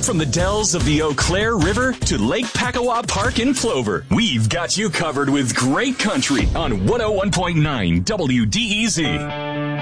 From the dells of the Eau Claire River to Lake Pakawa Park in Plover, we've got you covered with great country on 101.9 WDEZ.